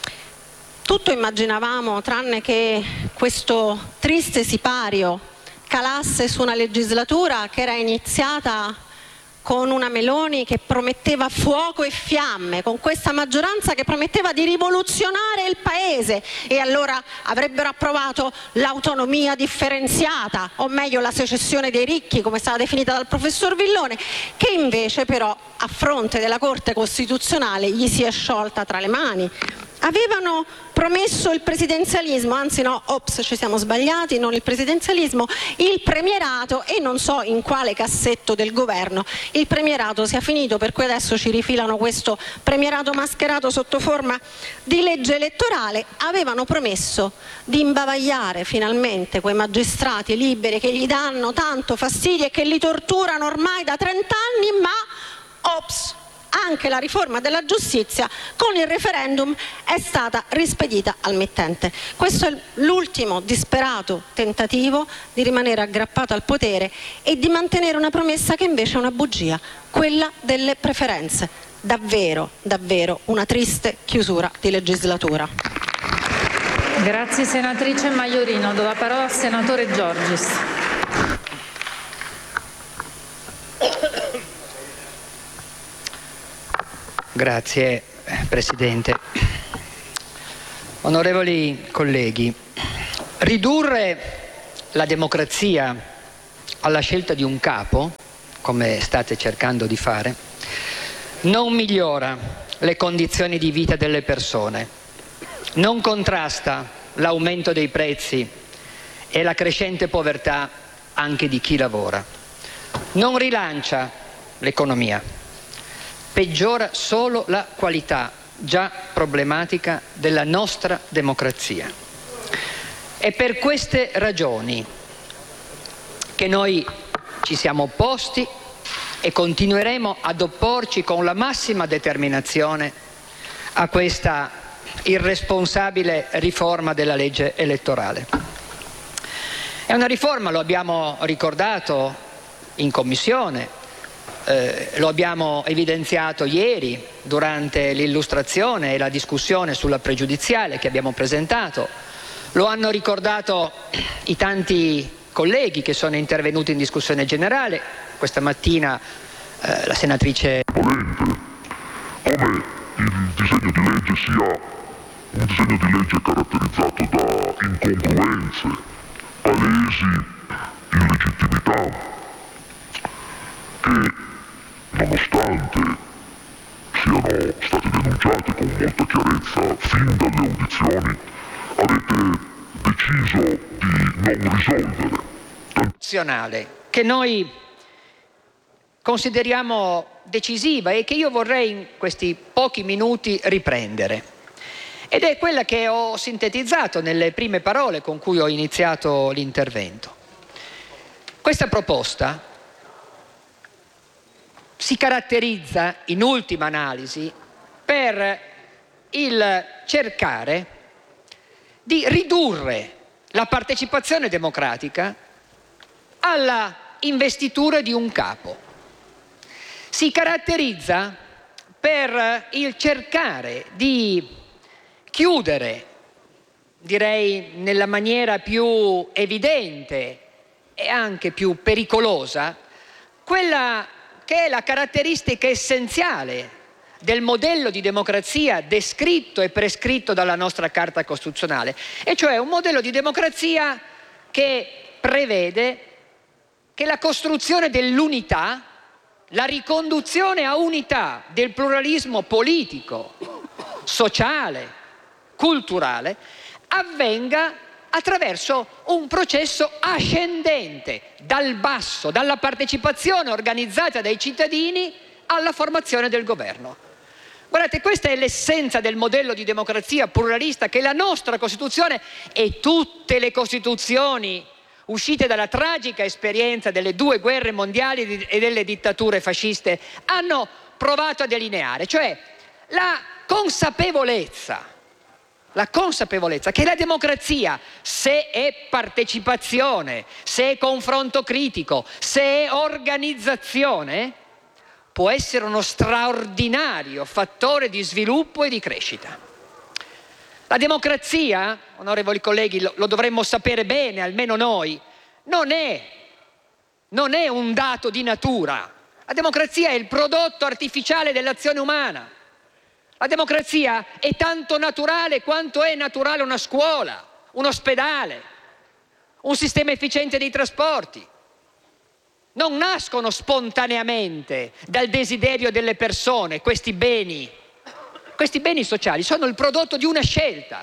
tutto immaginavamo, tranne che questo triste sipario calasse su una legislatura che era iniziata con una Meloni che prometteva fuoco e fiamme, con questa maggioranza che prometteva di rivoluzionare il paese, e allora avrebbero approvato l'autonomia differenziata, o meglio la secessione dei ricchi, come è stata definita dal professor Villone, che invece però a fronte della Corte Costituzionale gli si è sciolta tra le mani. Avevano promesso il presidenzialismo, anzi no, ops, ci siamo sbagliati, non il presidenzialismo, il premierato, e non so in quale cassetto del governo il premierato sia finito, per cui adesso ci rifilano questo premierato mascherato sotto forma di legge elettorale. Avevano promesso di imbavagliare finalmente quei magistrati liberi che gli danno tanto fastidio e che li torturano ormai da 30 anni, ma ops, anche la riforma della giustizia con il referendum è stata rispedita al mittente. Questo è l'ultimo disperato tentativo di rimanere aggrappato al potere e di mantenere una promessa che invece è una bugia, quella delle preferenze. Davvero, davvero una triste chiusura di legislatura. Grazie senatrice Maiorino. Do la parola al senatore Giorgis. Grazie Presidente. Onorevoli colleghi, ridurre la democrazia alla scelta di un capo, come state cercando di fare, non migliora le condizioni di vita delle persone, non contrasta l'aumento dei prezzi e la crescente povertà anche di chi lavora, non rilancia l'economia, peggiora solo la qualità già problematica della nostra democrazia. È per queste ragioni che noi ci siamo opposti e continueremo ad opporci con la massima determinazione a questa irresponsabile riforma della legge elettorale. È una riforma, lo abbiamo ricordato in Commissione, lo abbiamo evidenziato ieri durante l'illustrazione e la discussione sulla pregiudiziale che abbiamo presentato, lo hanno ricordato i tanti colleghi che sono intervenuti in discussione generale, questa mattina la senatrice. Come il disegno di legge sia un disegno di legge caratterizzato da incongruenze, palesi illegittimità, che nonostante siano state denunciate con molta chiarezza fin dalle audizioni, avete deciso di non risolvere. Che noi consideriamo decisiva e che io vorrei in questi pochi minuti riprendere. Ed è quella che ho sintetizzato nelle prime parole con cui ho iniziato l'intervento. Questa proposta si caratterizza in ultima analisi per il cercare di ridurre la partecipazione democratica alla investitura di un capo. Si caratterizza per il cercare di chiudere, direi nella maniera più evidente e anche più pericolosa, quella che è la caratteristica essenziale del modello di democrazia descritto e prescritto dalla nostra Carta Costituzionale, e cioè un modello di democrazia che prevede che la costruzione dell'unità, la riconduzione a unità del pluralismo politico, sociale, culturale, avvenga attraverso un processo ascendente, dal basso, dalla partecipazione organizzata dai cittadini alla formazione del governo. Guardate, questa è l'essenza del modello di democrazia pluralista che la nostra Costituzione e tutte le Costituzioni uscite dalla tragica esperienza delle 2 guerre mondiali e delle dittature fasciste hanno provato a delineare, cioè la consapevolezza che la democrazia, se è partecipazione, se è confronto critico, se è organizzazione, può essere uno straordinario fattore di sviluppo e di crescita. La democrazia, onorevoli colleghi, lo dovremmo sapere bene, almeno noi, non è un dato di natura, La democrazia è il prodotto artificiale dell'azione umana. La democrazia è tanto naturale quanto è naturale una scuola, un ospedale, un sistema efficiente dei trasporti. Non nascono spontaneamente dal desiderio delle persone questi beni. Questi beni sociali sono il prodotto di una scelta.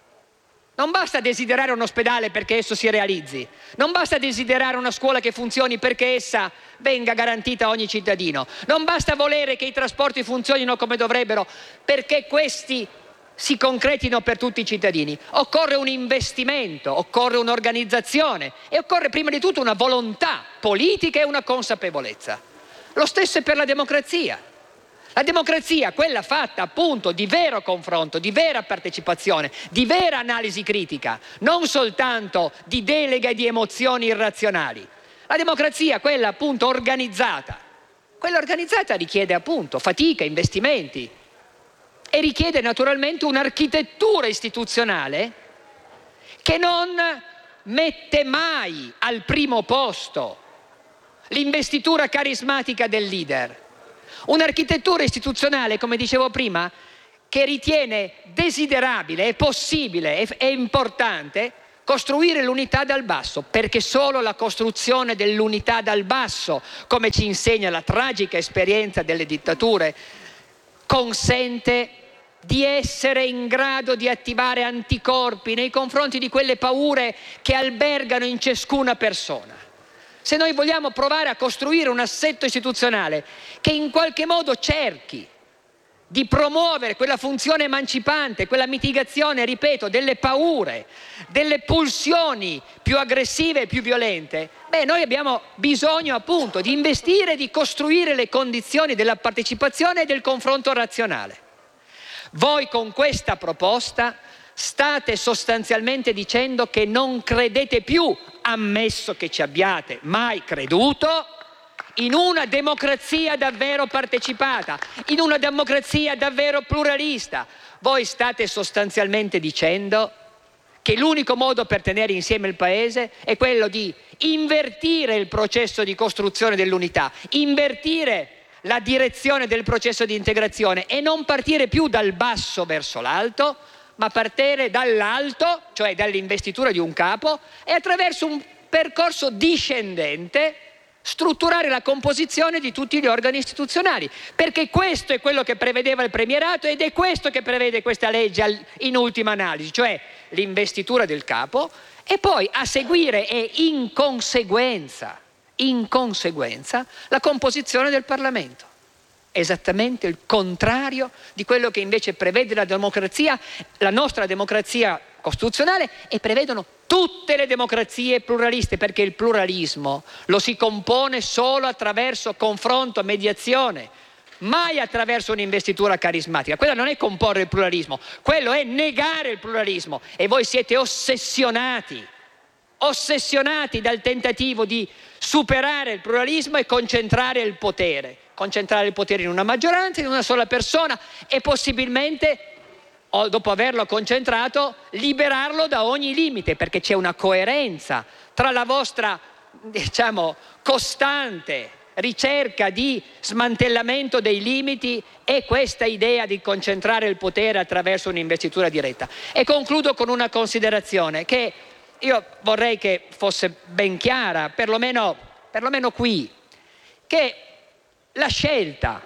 Non basta desiderare un ospedale perché esso si realizzi, non basta desiderare una scuola che funzioni perché essa venga garantita a ogni cittadino, non basta volere che i trasporti funzionino come dovrebbero perché questi si concretino per tutti i cittadini. Occorre un investimento, occorre un'organizzazione e occorre prima di tutto una volontà politica e una consapevolezza. Lo stesso è per la democrazia. La democrazia, quella fatta appunto di vero confronto, di vera partecipazione, di vera analisi critica, non soltanto di delega e di emozioni irrazionali. La democrazia, quella appunto organizzata, quella organizzata richiede appunto fatica, investimenti e richiede naturalmente un'architettura istituzionale che non mette mai al primo posto l'investitura carismatica del leader. Un'architettura istituzionale, come dicevo prima, che ritiene desiderabile, è possibile, è importante costruire l'unità dal basso, perché solo la costruzione dell'unità dal basso, come ci insegna la tragica esperienza delle dittature, consente di essere in grado di attivare anticorpi nei confronti di quelle paure che albergano in ciascuna persona. Se noi vogliamo provare a costruire un assetto istituzionale che in qualche modo cerchi di promuovere quella funzione emancipante, quella mitigazione, ripeto, delle paure, delle pulsioni più aggressive e più violente, noi abbiamo bisogno appunto di investire e di costruire le condizioni della partecipazione e del confronto razionale. Voi con questa proposta state sostanzialmente dicendo che non credete più, ammesso che ci abbiate mai creduto, in una democrazia davvero partecipata, in una democrazia davvero pluralista. Voi state sostanzialmente dicendo che l'unico modo per tenere insieme il Paese è quello di invertire il processo di costruzione dell'unità, invertire la direzione del processo di integrazione e non partire più dal basso verso l'alto, ma partire dall'alto, cioè dall'investitura di un capo, e attraverso un percorso discendente strutturare la composizione di tutti gli organi istituzionali, perché questo è quello che prevedeva il premierato ed è questo che prevede questa legge in ultima analisi, cioè l'investitura del capo e poi a seguire e in conseguenza la composizione del Parlamento. Esattamente il contrario di quello che invece prevede la democrazia, la nostra democrazia costituzionale, e prevedono tutte le democrazie pluraliste, perché il pluralismo lo si compone solo attraverso confronto, mediazione, mai attraverso un'investitura carismatica. Quella non è comporre il pluralismo, quello è negare il pluralismo, e voi siete ossessionati dal tentativo di superare il pluralismo e concentrare il potere in una maggioranza, in una sola persona, e possibilmente, dopo averlo concentrato, liberarlo da ogni limite, perché c'è una coerenza tra la vostra, costante ricerca di smantellamento dei limiti e questa idea di concentrare il potere attraverso un'investitura diretta. E concludo con una considerazione che io vorrei che fosse ben chiara, perlomeno qui, che la scelta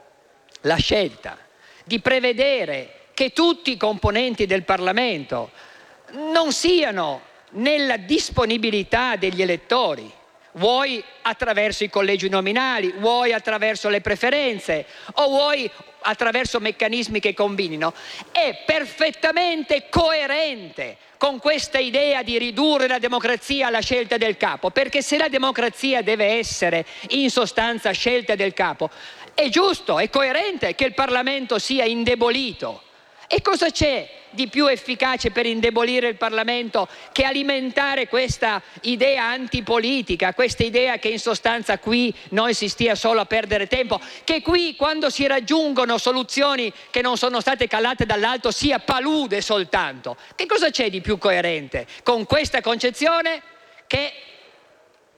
di prevedere che tutti i componenti del Parlamento non siano nella disponibilità degli elettori, vuoi attraverso i collegi nominali, vuoi attraverso le preferenze o vuoi attraverso meccanismi che combinino, è perfettamente coerente con questa idea di ridurre la democrazia alla scelta del capo, perché se la democrazia deve essere in sostanza scelta del capo, è giusto, è coerente che il Parlamento sia indebolito. E cosa c'è di più efficace per indebolire il Parlamento che alimentare questa idea antipolitica, questa idea che in sostanza qui noi si stia solo a perdere tempo, che qui quando si raggiungono soluzioni che non sono state calate dall'alto sia palude soltanto? Che cosa c'è di più coerente con questa concezione che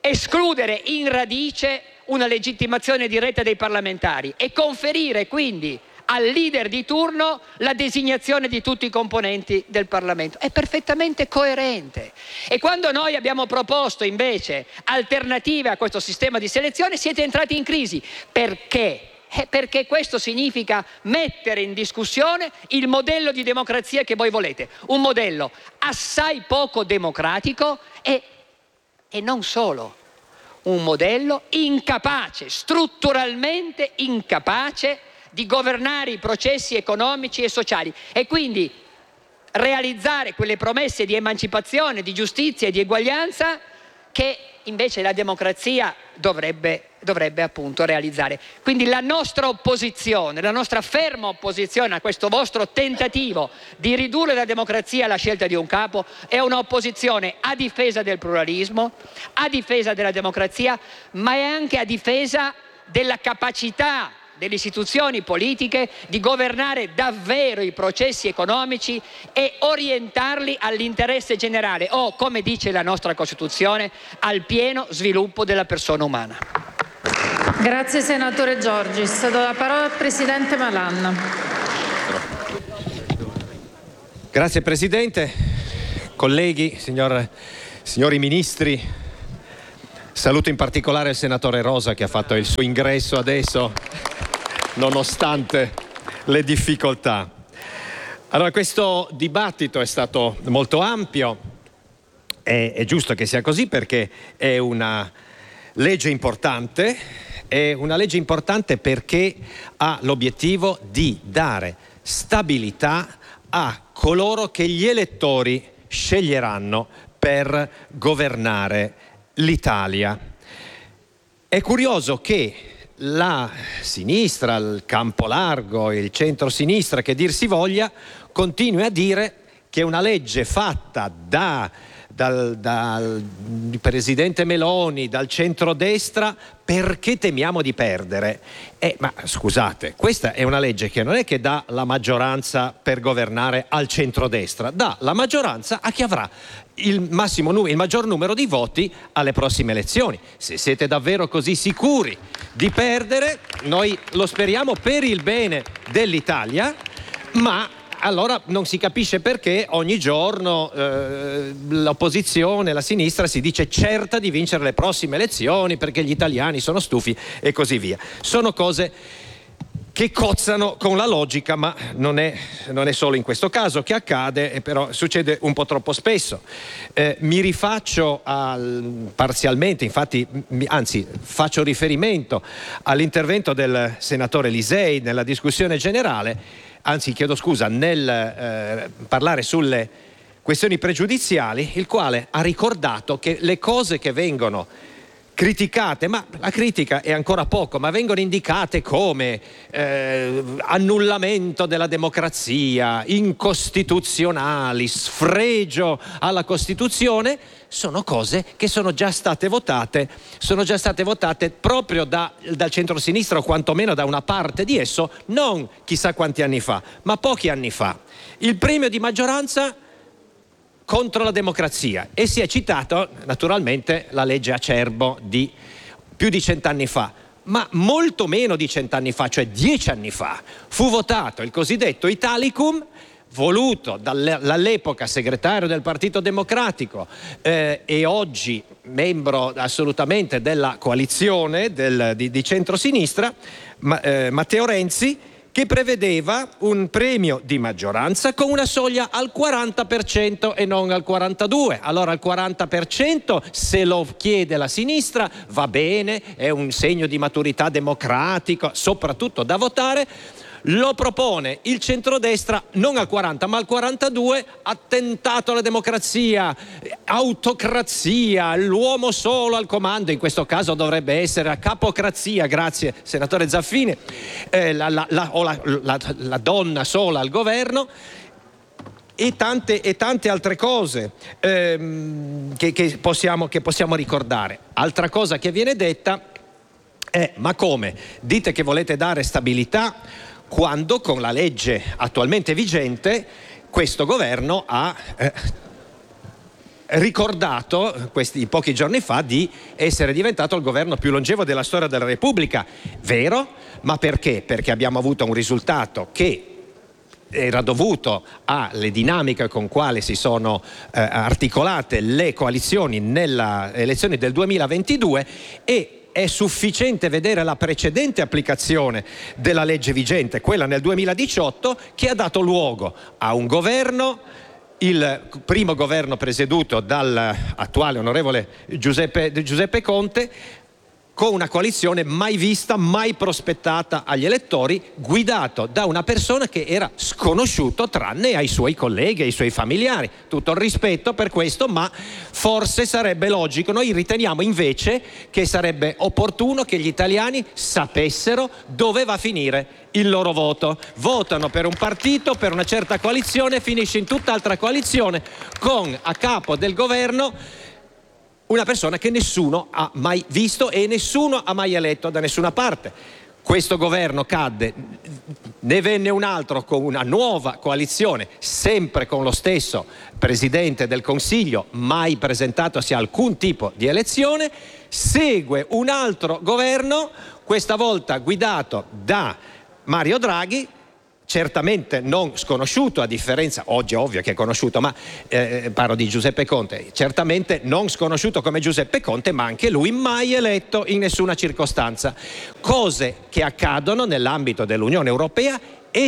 escludere in radice una legittimazione diretta dei parlamentari e conferire quindi al leader di turno la designazione di tutti i componenti del Parlamento. È perfettamente coerente. E quando noi abbiamo proposto invece alternative a questo sistema di selezione, siete entrati in crisi. Perché? Perché questo significa mettere in discussione il modello di democrazia che voi volete. Un modello assai poco democratico e non solo. Un modello incapace, strutturalmente incapace di governare i processi economici e sociali e quindi realizzare quelle promesse di emancipazione, di giustizia e di eguaglianza che invece la democrazia dovrebbe appunto realizzare. Quindi la nostra opposizione, la nostra ferma opposizione a questo vostro tentativo di ridurre la democrazia alla scelta di un capo è un'opposizione a difesa del pluralismo, a difesa della democrazia, ma è anche a difesa della capacità delle istituzioni politiche di governare davvero i processi economici e orientarli all'interesse generale o, come dice la nostra Costituzione, al pieno sviluppo della persona umana. Grazie senatore Giorgis. Do la parola al Presidente Malan. Grazie Presidente, colleghi, signori ministri. Saluto in particolare il senatore Rosa che ha fatto il suo ingresso adesso, nonostante le difficoltà. Allora, questo dibattito è stato molto ampio, è giusto che sia così perché è una legge importante, perché ha l'obiettivo di dare stabilità a coloro che gli elettori sceglieranno per governare l'Italia. È curioso che la sinistra, il campo largo, il centro-sinistra, che dir si voglia, continui a dire che una legge fatta dal presidente Meloni, dal centrodestra, perché temiamo di perdere. Ma scusate, questa è una legge che non è che dà la maggioranza per governare al centrodestra, dà la maggioranza a chi avrà il maggior numero di voti alle prossime elezioni. Se siete davvero così sicuri di perdere, noi lo speriamo per il bene dell'Italia, ma allora non si capisce perché ogni giorno l'opposizione, la sinistra si dice certa di vincere le prossime elezioni perché gli italiani sono stufi e così via. Sono cose che cozzano con la logica, ma non è solo in questo caso che accade, però succede un po' troppo spesso. Mi rifaccio parzialmente, infatti, anzi faccio riferimento all'intervento del senatore Lisei nella discussione generale, nel parlare sulle questioni pregiudiziali, il quale ha ricordato che le cose che vengono criticate, ma la critica è ancora poco, ma vengono indicate come annullamento della democrazia, incostituzionali, sfregio alla Costituzione, sono cose che sono già state votate proprio dal centro-sinistra o quantomeno da una parte di esso, non chissà quanti anni fa, ma pochi anni fa. Il premio di maggioranza contro la democrazia, e si è citato naturalmente la legge Acerbo di più di 100 anni fa, ma molto meno di 100 anni fa, cioè 10 anni fa, fu votato il cosiddetto Italicum, voluto dall'epoca segretario del Partito Democratico e oggi membro assolutamente della coalizione di centrosinistra, Matteo Renzi, che prevedeva un premio di maggioranza con una soglia al 40% e non al 42%. Allora al 40%, se lo chiede la sinistra, va bene, è un segno di maturità democratica, soprattutto da votare. Lo propone il centrodestra non al 40 ma al 42, attentato alla democrazia, autocrazia, l'uomo solo al comando, in questo caso dovrebbe essere la capocrazia, grazie senatore Zaffini, la donna sola al governo e tante altre cose che possiamo ricordare. Altra cosa che viene detta è: ma come? Dite che volete dare stabilità quando con la legge attualmente vigente questo governo ha ricordato pochi giorni fa di essere diventato il governo più longevo della storia della Repubblica. Vero, ma perché? Perché abbiamo avuto un risultato che era dovuto alle dinamiche con quali si sono articolate le coalizioni nelle elezioni del 2022, e è sufficiente vedere la precedente applicazione della legge vigente, quella nel 2018, che ha dato luogo a un governo, il primo governo presieduto dall'attuale onorevole Giuseppe Conte, con una coalizione mai vista, mai prospettata agli elettori, guidato da una persona che era sconosciuto tranne ai suoi colleghi, ai suoi familiari. Tutto il rispetto per questo, ma forse sarebbe logico. Noi riteniamo invece che sarebbe opportuno che gli italiani sapessero dove va a finire il loro voto. Votano per un partito, per una certa coalizione, finisce in tutt'altra coalizione con a capo del governo una persona che nessuno ha mai visto e nessuno ha mai eletto da nessuna parte. Questo governo cadde, ne venne un altro con una nuova coalizione, sempre con lo stesso Presidente del Consiglio, mai presentatosi a alcun tipo di elezione. Segue un altro governo, questa volta guidato da Mario Draghi, certamente non sconosciuto, a differenza, oggi è ovvio che è conosciuto, ma parlo di Giuseppe Conte, certamente non sconosciuto come Giuseppe Conte, ma anche lui mai eletto in nessuna circostanza. Cose che accadono nell'ambito dell'Unione Europea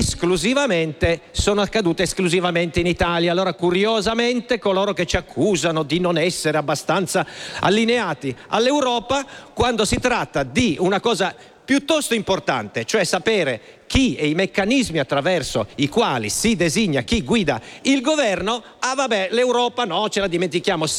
sono accadute esclusivamente in Italia. Allora, curiosamente, coloro che ci accusano di non essere abbastanza allineati all'Europa, quando si tratta di una cosa piuttosto importante, cioè sapere chi e i meccanismi attraverso i quali si designa chi guida il governo, vabbè, l'Europa no, ce la dimentichiamo.